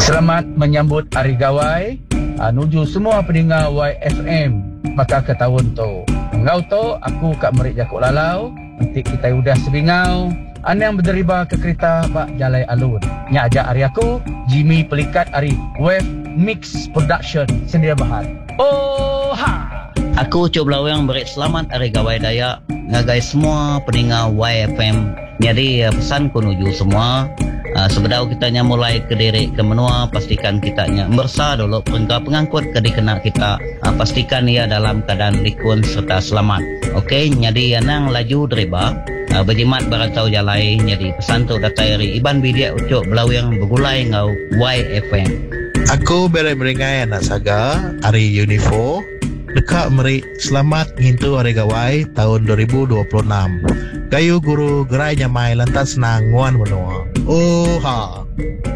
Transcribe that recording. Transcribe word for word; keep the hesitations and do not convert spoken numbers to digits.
Selamat menyambut Hari Gawai. Uh, nuju semua pendengar Y F M maka ke tahun tu. Ngau tu aku kat Merik Jakuk Lalau. Nanti kita udah sebingau. Ana yang berderiba ke kereta Pak Jalai Alun. Nya ajak hari aku Jimmy Pelikat hari Wave Mix Production Sendiri Bahar. Oh ha. Aku Cuk Belawang beri selamat Hari Gawai Dayak ngagai semua pendengar Y F M. Jadi pesan ku nuju semua. Uh, sebedau kitanya mulai ke diri ke menua, pastikan kitanya bersa dulu perengkap pengangkut ke dikena kita, uh, pastikan ia dalam keadaan rikun serta selamat. Okey, jadi anang laju deriba uh, berjimat barantau jalai. Jadi pesan tu datang dari Iban Bidiak Ucuk Belawang bergulai ngau Y F M. Aku berai meringai anak saga hari Unifo dekat Merik selamat ngintu Hari Gawai tahun dua ribu dua puluh enam. Kayu guru gerai nyamai lantas nanguan menua. Oh ha.